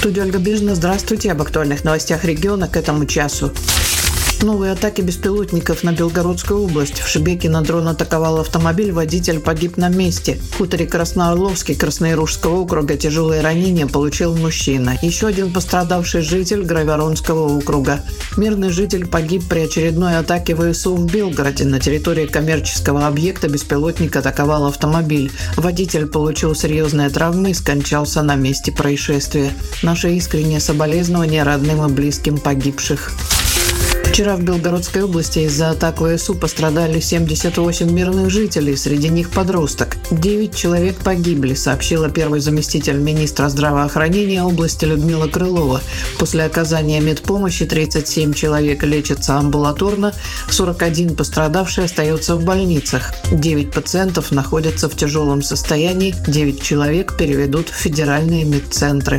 Студия Ольга Бежина. Здравствуйте. Об актуальных новостях региона к этому часу. Новые атаки беспилотников на Белгородскую область. В Шебекино дрон атаковал автомобиль, водитель погиб на месте. В хуторе Красnooрловский Красноярушского округа тяжелые ранения получил мужчина. Еще один пострадавший житель Грайворонского округа. Мирный житель погиб при очередной атаке ВСУ в Белгороде. На территории коммерческого объекта беспилотник атаковал автомобиль. Водитель получил серьезные травмы и скончался на месте происшествия. Наше искреннее соболезнование родным и близким погибших. Вчера в Белгородской области из-за атак ВСУ пострадали 78 мирных жителей, среди них подросток. 9 человек погибли, сообщила первый заместитель министра здравоохранения области Людмила Крылова. После оказания медпомощи 37 человек лечатся амбулаторно, 41 пострадавший остается в больницах. 9 пациентов находятся в тяжелом состоянии, 9 человек переведут в федеральные медцентры.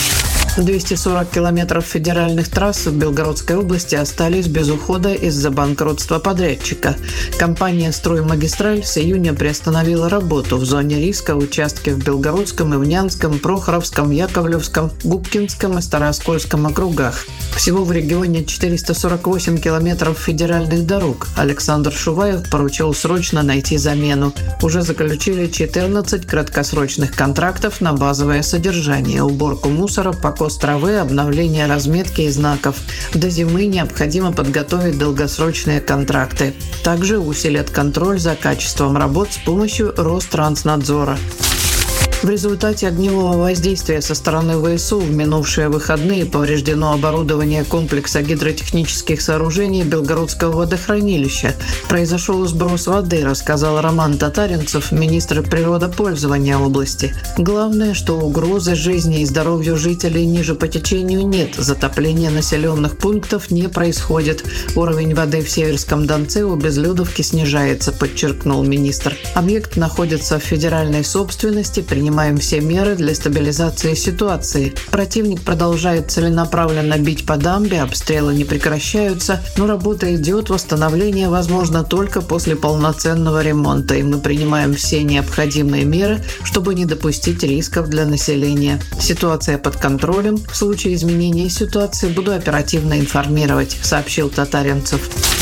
240 километров федеральных трасс в Белгородской области остались без ухода из-за банкротства подрядчика. Компания «Строймагистраль» с июня приостановила работу в зоне риска участки в Белгородском, Ивнянском, Прохоровском, Яковлевском, Губкинском и Старооскольском округах. Всего в регионе 448 километров федеральных дорог. Александр Шуваев поручил срочно найти замену. Уже заключили 14 краткосрочных контрактов на базовое содержание, уборку мусора, покос травы, обновление разметки и знаков. До зимы необходимо подготовить долгосрочные контракты. Также усилят контроль за качеством работ с помощью Ространснадзора. В результате огневого воздействия со стороны ВСУ в минувшие выходные повреждено оборудование комплекса гидротехнических сооружений Белгородского водохранилища. Произошел сброс воды, рассказал Роман Татаринцев, министр природопользования области. Главное, что угрозы жизни и здоровью жителей ниже по течению нет. Затопление населенных пунктов не происходит. Уровень воды в Северском Донце у Безлюдовки снижается, подчеркнул министр. Объект находится в федеральной собственности, принимаем все меры для стабилизации ситуации. Противник продолжает целенаправленно бить по дамбе, обстрелы не прекращаются, но работа идет, восстановление возможно только после полноценного ремонта, и мы принимаем все необходимые меры, чтобы не допустить рисков для населения. Ситуация под контролем. В случае изменения ситуации буду оперативно информировать, сообщил Татаринцев.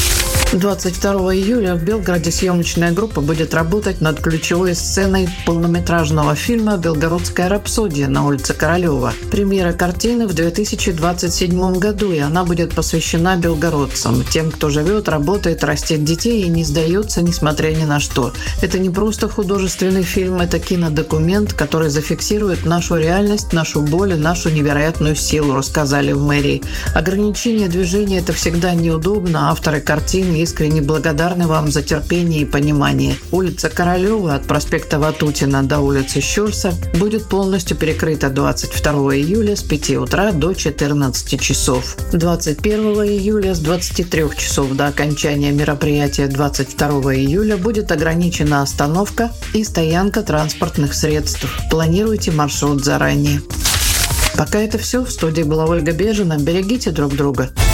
22 июля в Белгороде съемочная группа будет работать над ключевой сценой полнометражного фильма «Белгородская рапсодия» на улице Королева. Премьера картины в 2027 году, и она будет посвящена белгородцам, тем, кто живет, работает, растет детей и не сдается, несмотря ни на что. Это не просто художественный фильм, это кинодокумент, который зафиксирует нашу реальность, нашу боль и нашу невероятную силу, рассказали в мэрии. Ограничение движения – это всегда неудобно, авторы картины искренне благодарны вам за терпение и понимание. Улица Королева от проспекта Ватутина до улицы Щурса будет полностью перекрыта 22 июля с 5 утра до 14 часов. 21 июля с 23 часов до окончания мероприятия 22 июля будет ограничена остановка и стоянка транспортных средств. Планируйте маршрут заранее. Пока это все. В студии была Ольга Бежина. Берегите друг друга.